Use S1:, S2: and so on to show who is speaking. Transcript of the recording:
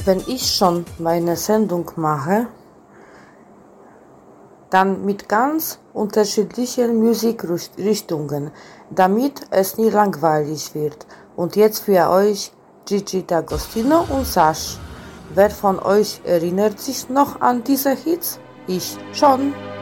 S1: wenn ich schon meine Sendung mache, dann mit ganz unterschiedlichen Musikrichtungen, damit es nie langweilig wird. Und jetzt für euch Gigi D'Agostino und Sash. Wer von euch erinnert sich noch an diese Hits? Ich schon.